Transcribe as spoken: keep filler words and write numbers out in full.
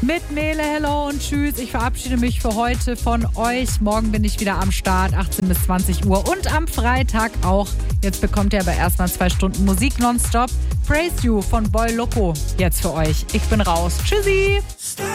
Mit Mele, hello und tschüss. Ich verabschiede mich für heute von euch. Morgen bin ich wieder am Start, achtzehn bis zwanzig Uhr und am Freitag auch. Jetzt bekommt ihr aber erstmal zwei Stunden Musik nonstop. Praise You von Boy Loco jetzt für euch. Ich bin raus. Tschüssi.